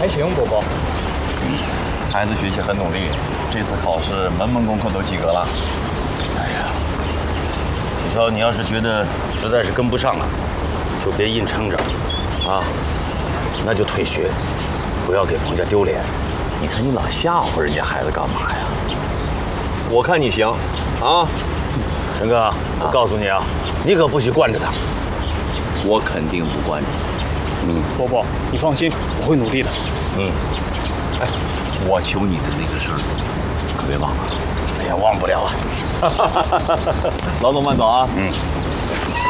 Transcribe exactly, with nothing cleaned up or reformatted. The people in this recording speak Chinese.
还行，伯伯。 嗯，孩子学习很努力，这次考试门门功课都及格了。 哎呀，你说你要是觉得实在是跟不上了，就别硬撑着，啊，那就退学，不要给彭家丢脸。 你看你老吓唬人家孩子干嘛呀？我看你行，啊， 陈哥，我告诉你啊，你可不许惯着他。 我肯定不惯着。 嗯，伯伯，你放心，我会努力的。 嗯， 哎，我求你的那个事儿，可别忘了。 哎呀，忘不了啊。 老总慢走啊。 嗯。